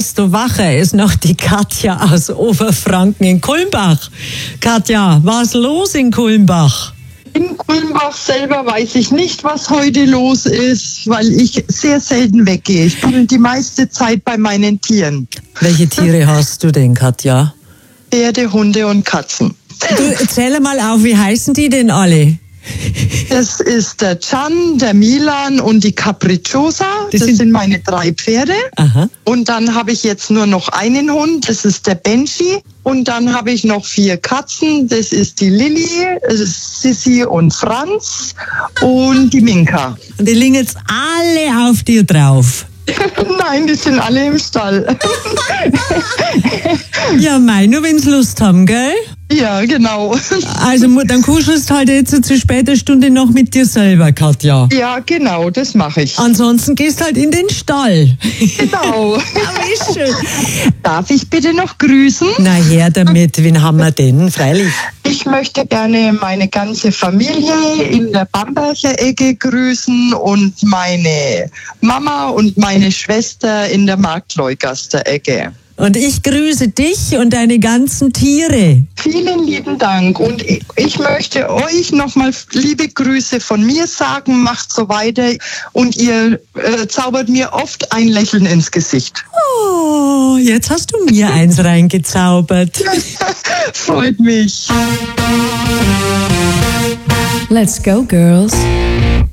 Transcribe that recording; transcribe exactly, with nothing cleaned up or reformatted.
desto wacher ist noch die Katja aus Oberfranken in Kulmbach. Katja, was los in Kulmbach? In Kulmbach selber weiß ich nicht, was heute los ist, weil ich sehr selten weggehe. Ich bin die meiste Zeit bei meinen Tieren. Welche Tiere hast du denn, Katja? Pferde, Hunde und Katzen. Du, zähle mal auf, wie heißen die denn alle? Das ist der Can, der Milan und die Capricciosa. Das Das sind- sind meine drei Pferde. Aha. Und dann habe ich jetzt nur noch einen Hund, das ist der Benji. Und dann habe ich noch vier Katzen, das ist die Lilly, das ist Sissi und Franz und die Minka. Und die liegen jetzt alle auf dir drauf. Nein, die sind alle im Stall. Ja, mei, nur wenn's Lust haben, gell? Ja, genau. Also mu- dann kuschelst halt jetzt zu später Stunde noch mit dir selber, Katja. Ja, genau, das mache ich. Ansonsten gehst halt in den Stall. Genau. Ja, wie schön. Darf ich bitte noch grüßen? Na her damit, wen haben wir denn? Freilich. Ich möchte gerne meine ganze Familie in der Bamberger Ecke grüßen und meine Mama und meine Schwester in der Marktleugaster Ecke. Und ich grüße dich und deine ganzen Tiere. Vielen lieben Dank und ich, ich möchte euch nochmal liebe Grüße von mir sagen. Macht so weiter und ihr äh, zaubert mir oft ein Lächeln ins Gesicht. Oh, jetzt hast du mir eins reingezaubert. Freut mich. Let's go, girls.